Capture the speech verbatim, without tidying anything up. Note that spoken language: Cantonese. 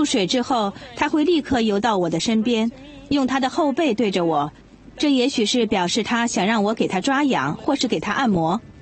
水之后，它会立刻游到我的身边，用它的后背对着我。这也许是表示它想让我给它抓痒，或是给它按摩。